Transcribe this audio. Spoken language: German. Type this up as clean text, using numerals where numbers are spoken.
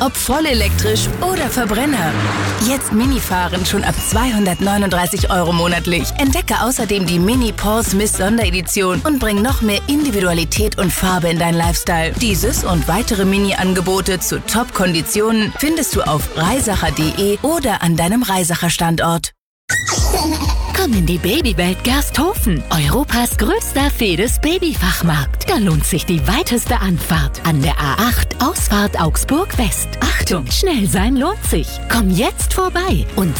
Ob voll elektrisch oder Verbrenner. Jetzt Mini-Fahren schon ab 239 € monatlich. Entdecke außerdem die Mini Paul Smith Sonderedition und bring noch mehr Individualität und Farbe in dein Lifestyle. Dieses und weitere Mini-Angebote zu Top-Konditionen findest du auf reisacher.de oder an deinem Reisacher-Standort. Komm in die Babywelt Gersthofen, Europas größter Fedes-Babyfachmarkt. Da lohnt sich die weiteste Anfahrt an der A8, Ausfahrt Augsburg West. Achtung, schnell sein lohnt sich. Komm jetzt vorbei und